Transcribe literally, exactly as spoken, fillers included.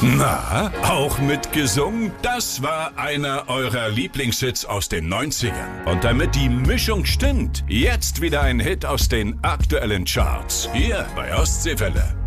Na, auch mitgesungen? Das war einer eurer Lieblingshits aus den neunzigern. Und damit die Mischung stimmt, jetzt wieder ein Hit aus den aktuellen Charts. Hier bei Ostseewelle.